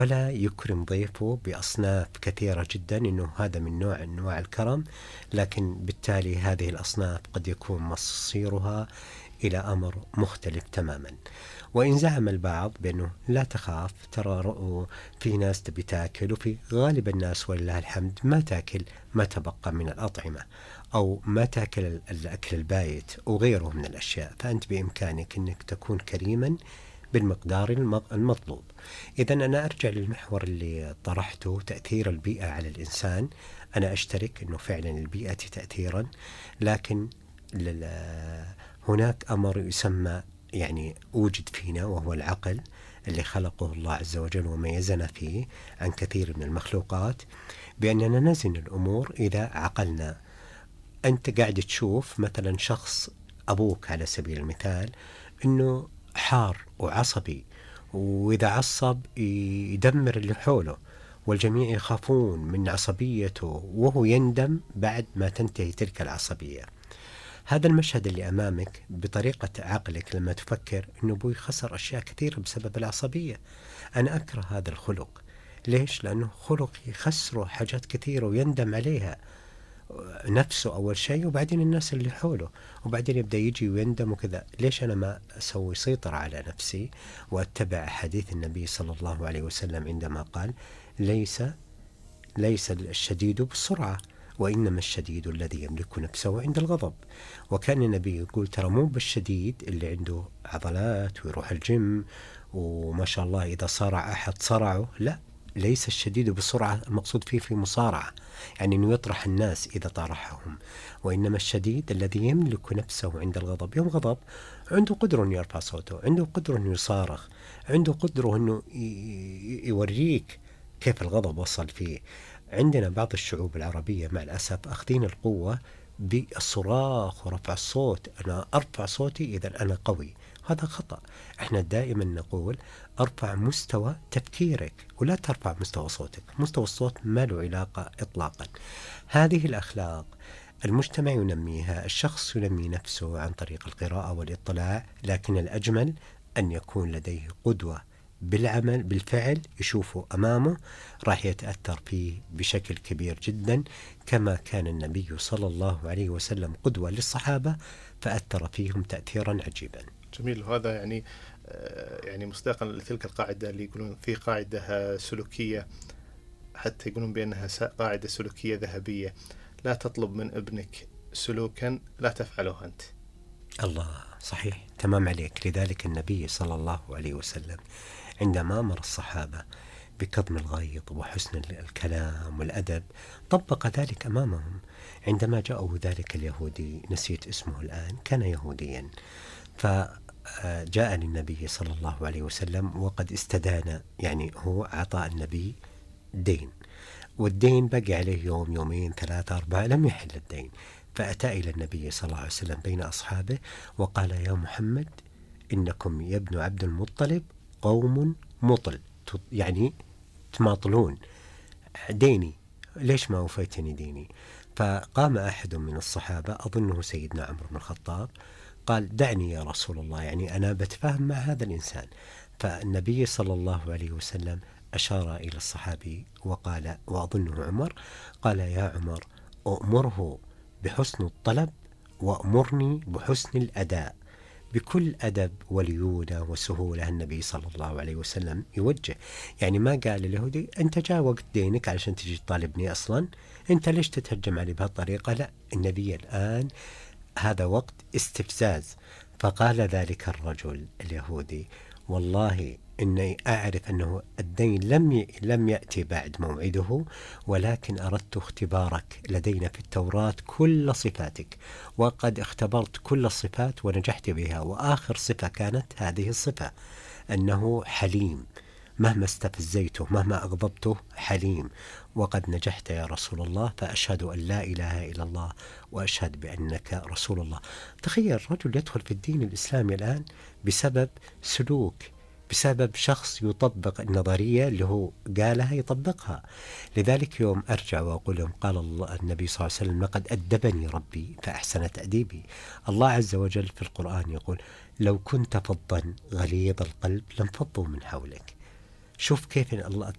ولا يكرم ضيفه بأصناف كثيرة جدا، إنه هذا من نوع أنواع الكرم، لكن بالتالي هذه الأصناف قد يكون مصيرها إلى أمر مختلف تماما. وإن زعم البعض بأنه لا تخاف، ترى في ناس تبي تاكل، وفي غالب الناس ولله الحمد ما تاكل ما تبقى من الأطعمة، أو ما تاكل الأكل البايت وغيره من الأشياء، فأنت بإمكانك أنك تكون كريما بالمقدار المطلوب. إذا أنا أرجع للمحور اللي طرحته، تأثير البيئة على الإنسان. أنا أشترك أنه فعلا البيئة تأثيرا، لكن هناك أمر يسمى يعني أوجد فينا، وهو العقل اللي خلقه الله عز وجل وميزنا فيه عن كثير من المخلوقات، بأننا نزن الأمور إذا عقلنا. أنت قاعد تشوف مثلا شخص، أبوك على سبيل المثال، أنه حار وعصبي، وإذا عصب يدمر اللي حوله، والجميع يخافون من عصبيته، وهو يندم بعد ما تنتهي تلك العصبية. هذا المشهد اللي أمامك بطريقة عقلك لما تفكر أنه أبوي خسر أشياء كثيرة بسبب العصبية. أنا أكره هذا الخلق. ليش؟ لأنه خلق يخسره حاجات كثيرة ويندم عليها، نفسه أول شيء، وبعدين الناس اللي حوله، وبعدين يبدأ يجي ويندم وكذا. ليش أنا ما أسوي سيطرة على نفسي وأتبع حديث النبي صلى الله عليه وسلم عندما قال: ليس الشديد بالسرعة، وإنما الشديد الذي يملك نفسه عند الغضب. وكان النبي يقول ترى مو بالشديد اللي عنده عضلات ويروح الجيم وما شاء الله إذا صارع أحد صرعه، لا، ليس الشديد بسرعة المقصود فيه في مصارعة، يعني أنه يطرح الناس إذا طرحهم، وإنما الشديد الذي يملك نفسه عند الغضب. يوم غضب عنده قدرة أنه يرفع صوته، عنده قدرة أنه يصارخ، عنده قدرة أنه يوريك كيف الغضب وصل فيه. عندنا بعض الشعوب العربية مع الأسف أخذين القوة بالصراخ ورفع الصوت. أنا أرفع صوتي إذا أنا قوي، هذا خطأ. احنا دائما نقول ارفع مستوى تفكيرك ولا ترفع مستوى صوتك. مستوى الصوت ما له علاقة إطلاقا. هذه الأخلاق المجتمع ينميها، الشخص ينمي نفسه عن طريق القراءة والاطلاع، لكن الأجمل أن يكون لديه قدوة بالعمل بالفعل، يشوفه أمامه راح يتأثر فيه بشكل كبير جدا، كما كان النبي صلى الله عليه وسلم قدوة للصحابة فأثر فيهم تأثيرا عجيبا. جميل. وهذا يعني مصداقا لتلك القاعدة اللي يقولون في قاعدة سلوكية، حتى يقولون بأنها قاعدة سلوكية ذهبية: لا تطلب من ابنك سلوكا لا تفعله أنت. الله، صحيح، تمام عليك. لذلك النبي صلى الله عليه وسلم عندما أمر الصحابة بكظم الغيظ وحسن الكلام والأدب طبق ذلك أمامهم. عندما جاءه ذلك اليهودي، نسيت اسمه الآن، كان يهوديا، فجاء للنبي صلى الله عليه وسلم وقد استدان، يعني هو أعطى النبي دين، والدين بقي عليه يوم يومين ثلاثة أربعة لم يحل الدين. فأتى إلى النبي صلى الله عليه وسلم بين أصحابه وقال: يا محمد، إنكم يا ابن عبد المطلب قوم مطل، يعني تماطلون ديني، ليش ما وفيتني ديني؟ فقام أحد من الصحابة، أظنه سيدنا عمر بن الخطاب، قال: دعني يا رسول الله، يعني أنا بتفاهم مع هذا الإنسان. فالنبي صلى الله عليه وسلم أشار إلى الصحابي وقال، وأظنه عمر، قال: يا عمر، أؤمره بحسن الطلب وأمرني بحسن الأداء. بكل أدب وليونة وسهولة النبي صلى الله عليه وسلم يوجه. يعني ما قال اليهودي: أنت جاء وقت دينك علشان تجي تطالبني أصلا، أنت ليش تتهجم علي بهالطريقة؟ لا، النبي الآن هذا وقت استفزاز. فقال ذلك الرجل اليهودي: والله إني أعرف أنه الدين لم يأتي بعد موعده، ولكن أردت اختبارك. لدينا في التوراة كل صفاتك، وقد اختبرت كل الصفات ونجحت بها، وآخر صفة كانت هذه الصفة، أنه حليم، مهما استفزيته مهما أغضبته حليم، وقد نجحت يا رسول الله، فأشهد أن لا إله إلا الله وأشهد بأنك رسول الله. تخيل رجل يدخل في الدين الإسلامي الآن بسبب سلوك، بسبب شخص يطبق النظرية اللي هو قالها يطبقها. لذلك يوم أرجع وأقول لهم قال الله النبي صلى الله عليه وسلم: لقد أدبني ربي فأحسن تأديبي. الله عز وجل في القرآن يقول: لو كنت فظا غليظ القلب لانفضوا من حولك. شوف كيف الله